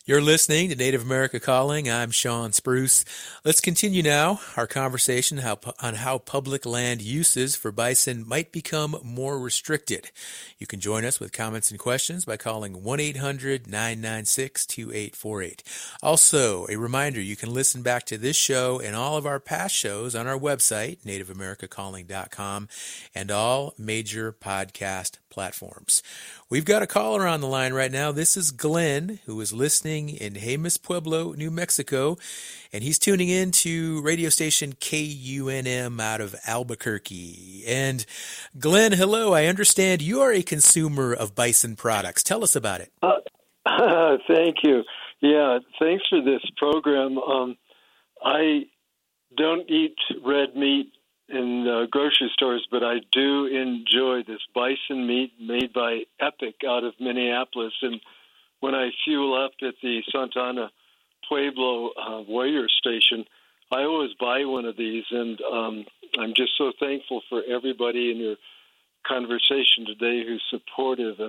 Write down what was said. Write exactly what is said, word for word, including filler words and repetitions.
You're listening to Native America Calling. I'm Sean Spruce. Let's continue now our conversation how, on how public land uses for bison might become more restricted. You can join us with comments and questions by calling one eight hundred nine nine six two eight four eight. Also, a reminder, you can listen back to this show and all of our past shows on our website, native america calling dot com, and all major podcast platforms. We've got a caller on the line right now. This is Glenn, who is listening in Jemez Pueblo, New Mexico, and he's tuning in to radio station K U N M out of Albuquerque. And Glenn, hello. I understand you are a consumer of bison products. Tell us about it. Uh, uh, thank you. Yeah, thanks for this program. Um, I don't eat red meat in uh, grocery stores, but I do enjoy this bison meat made by Epic out of Minneapolis. And when I fuel up at the Santa Ana Pueblo uh, Warrior Station, I always buy one of these. And um, I'm just so thankful for everybody in your conversation today who's supportive of